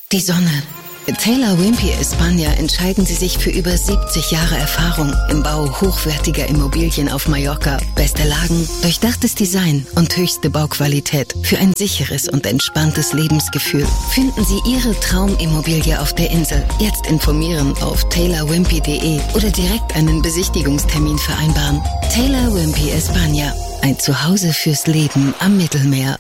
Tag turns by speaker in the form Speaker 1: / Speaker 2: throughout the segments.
Speaker 1: Die Sonne. Taylor Wimpey España entscheiden Sie sich für über 70 Jahre Erfahrung im Bau hochwertiger Immobilien auf Mallorca. Beste Lagen, durchdachtes Design und höchste Bauqualität für ein sicheres und entspanntes Lebensgefühl. Finden Sie Ihre Traumimmobilie auf der Insel. Jetzt informieren auf taylorwimpey.de oder direkt einen Besichtigungstermin vereinbaren. Taylor Wimpey España. Ein Zuhause fürs Leben am Mittelmeer.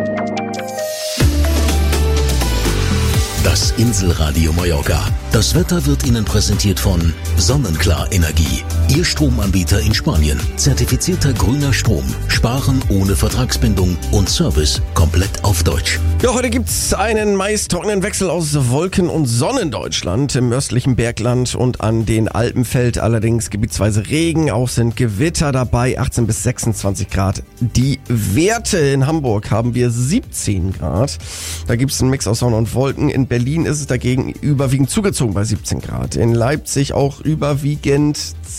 Speaker 2: Das Inselradio Mallorca. Das Wetter wird Ihnen präsentiert von Sonnenklar Energie. Ihr Stromanbieter in Spanien. Zertifizierter grüner Strom. Sparen ohne Vertragsbindung und Service komplett auf Deutsch.
Speaker 3: Ja, heute gibt's einen meist trockenen Wechsel aus Wolken und Sonne in Deutschland. Im östlichen Bergland und an den Alpen fällt allerdings gebietsweise Regen. Auch sind Gewitter dabei, 18 bis 26 Grad. Die Werte in Hamburg haben wir 17 Grad. Da gibt's einen Mix aus Sonne und Wolken. In Berlin ist es dagegen überwiegend zugezogen bei 17 Grad. In Leipzig auch überwiegend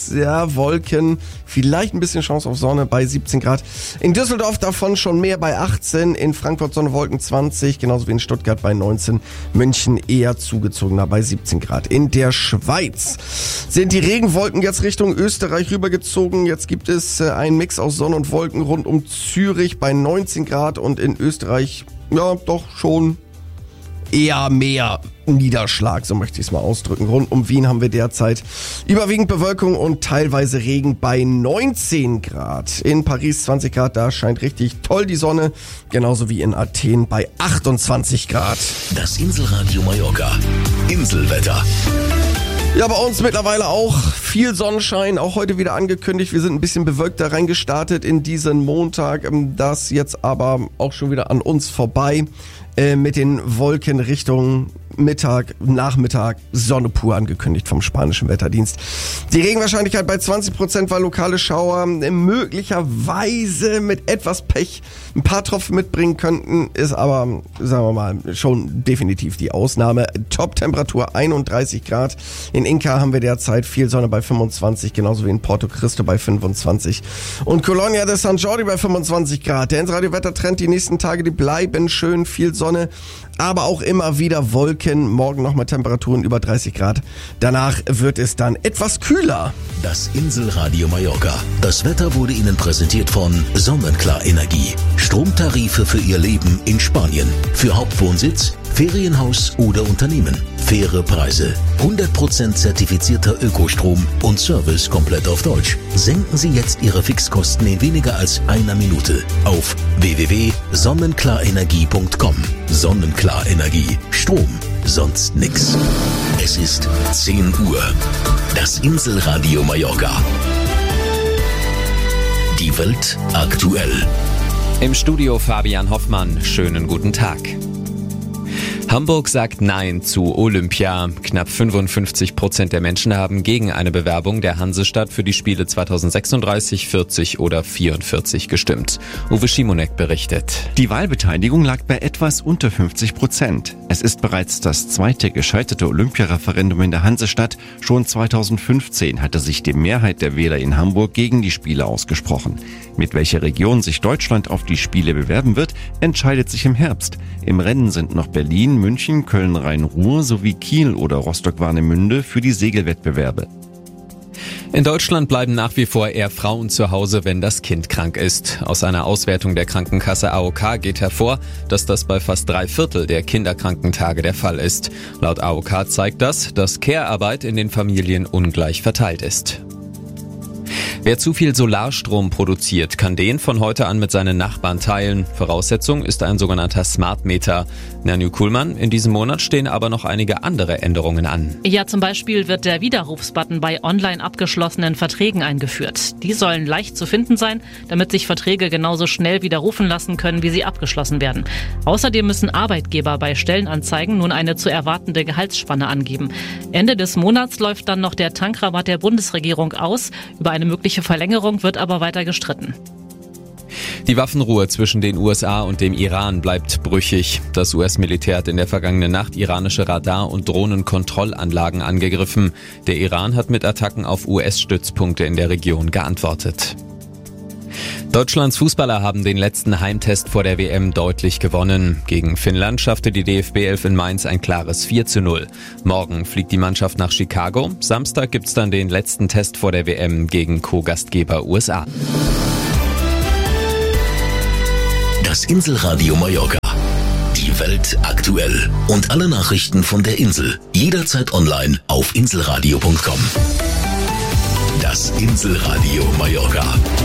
Speaker 3: Wolken, vielleicht ein bisschen Chance auf Sonne bei 17 Grad. In Düsseldorf davon schon mehr bei 18, in Frankfurt Sonne, Wolken 20, genauso wie in Stuttgart bei 19, München eher zugezogener bei 17 Grad. In der Schweiz sind die Regenwolken jetzt Richtung Österreich rübergezogen. Jetzt gibt es einen Mix aus Sonne und Wolken rund um Zürich bei 19 Grad und in Österreich, ja doch schon eher mehr Niederschlag, so möchte ich es mal ausdrücken. Rund um Wien haben wir derzeit überwiegend Bewölkung und teilweise Regen bei 19 Grad. In Paris 20 Grad, da scheint richtig toll die Sonne. Genauso wie in Athen bei 28 Grad.
Speaker 2: Das Inselradio Mallorca. Inselwetter.
Speaker 3: Ja, bei uns mittlerweile auch viel Sonnenschein, auch heute wieder angekündigt. Wir sind ein bisschen bewölkter reingestartet in diesen Montag. Das jetzt aber auch schon wieder an uns vorbei. Mit den Wolken Richtung Mittag, Nachmittag, Sonne pur angekündigt vom spanischen Wetterdienst. Die Regenwahrscheinlichkeit bei 20%, weil lokale Schauer möglicherweise mit etwas Pech ein paar Tropfen mitbringen könnten, ist aber, sagen wir mal, schon definitiv die Ausnahme. Top-Temperatur 31 Grad. In Inca haben wir derzeit viel Sonne bei 25, genauso wie in Porto Cristo bei 25. Und Colonia de San Jordi bei 25 Grad. Der Inselradio-Wettertrend die nächsten Tage, die bleiben schön, viel Sonne, aber auch immer wieder Wolken. Morgen nochmal Temperaturen über 30 Grad. Danach wird es dann etwas kühler.
Speaker 2: Das Inselradio Mallorca. Das Wetter wurde Ihnen präsentiert von Sonnenklar Energie. Stromtarife für Ihr Leben in Spanien. Für Hauptwohnsitz, Ferienhaus oder Unternehmen. Faire Preise. 100% zertifizierter Ökostrom und Service komplett auf Deutsch. Senken Sie jetzt Ihre Fixkosten in weniger als einer Minute auf www.sonnenklarenergie.com. Sonnenklar Energie. Strom. Sonst nix. Es ist 10 Uhr. Das Inselradio Mallorca. Die Welt aktuell.
Speaker 4: Im Studio Fabian Hoffmann. Schönen guten Tag. Hamburg sagt Nein zu Olympia. Knapp 55% der Menschen haben gegen eine Bewerbung der Hansestadt für die Spiele 2036, 40 oder 44 gestimmt. Uwe Schimonek berichtet.
Speaker 5: Die Wahlbeteiligung lag bei etwas unter 50%. Es ist bereits das zweite gescheiterte Olympiareferendum in der Hansestadt. Schon 2015 hatte sich die Mehrheit der Wähler in Hamburg gegen die Spiele ausgesprochen. Mit welcher Region sich Deutschland auf die Spiele bewerben wird, entscheidet sich im Herbst. Im Rennen sind noch Berlin, München, Köln-Rhein-Ruhr sowie Kiel oder Rostock-Warnemünde für die Segelwettbewerbe.
Speaker 4: In Deutschland bleiben nach wie vor eher Frauen zu Hause, wenn das Kind krank ist. Aus einer Auswertung der Krankenkasse AOK geht hervor, dass das bei fast 3/4 der Kinderkrankentage der Fall ist. Laut AOK zeigt das, dass Care-Arbeit in den Familien ungleich verteilt ist. Wer zu viel Solarstrom produziert, kann den von heute an mit seinen Nachbarn teilen. Voraussetzung ist ein sogenannter Smart Meter. Nanju Kuhlmann, in diesem Monat stehen aber noch einige andere Änderungen an.
Speaker 6: Ja, zum Beispiel wird der Widerrufsbutton bei online abgeschlossenen Verträgen eingeführt. Die sollen leicht zu finden sein, damit sich Verträge genauso schnell widerrufen lassen können, wie sie abgeschlossen werden. Außerdem müssen Arbeitgeber bei Stellenanzeigen nun eine zu erwartende Gehaltsspanne angeben. Ende des Monats läuft dann noch der Tankrabatt der Bundesregierung aus. Über eine mögliche Verlängerung wird aber weiter gestritten.
Speaker 4: Die Waffenruhe zwischen den USA und dem Iran bleibt brüchig. Das US-Militär hat in der vergangenen Nacht iranische Radar- und Drohnenkontrollanlagen angegriffen. Der Iran hat mit Attacken auf US-Stützpunkte in der Region geantwortet. Deutschlands Fußballer haben den letzten Heimtest vor der WM deutlich gewonnen. Gegen Finnland schaffte die DFB 11 in Mainz ein klares 4:0. Morgen fliegt die Mannschaft nach Chicago. Samstag gibt's dann den letzten Test vor der WM gegen Co-Gastgeber USA.
Speaker 2: Das Inselradio Mallorca. Die Welt aktuell. Und alle Nachrichten von der Insel. Jederzeit online auf inselradio.com. Das Inselradio Mallorca.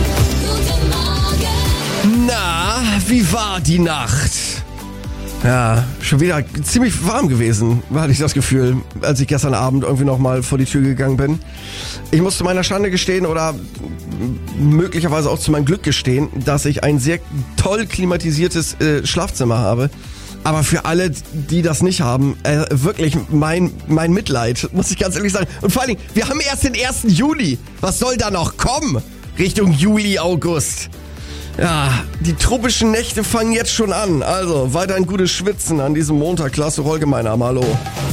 Speaker 3: Na, wie war die Nacht? Ja, schon wieder ziemlich warm gewesen, hatte ich das Gefühl, als ich gestern Abend irgendwie nochmal vor die Tür gegangen bin. Ich muss zu meiner Schande gestehen oder möglicherweise auch zu meinem Glück gestehen, dass ich ein sehr toll klimatisiertes Schlafzimmer habe. Aber für alle, die das nicht haben, wirklich mein Mitleid, muss ich ganz ehrlich sagen. Und vor allen Dingen, wir haben erst den 1. Juli. Was soll da noch kommen? Richtung Juli, August. Ja, die tropischen Nächte fangen jetzt schon an. Also, weiterhin gutes Schwitzen an diesem Montag. Klasse Rolge, mein Name, hallo.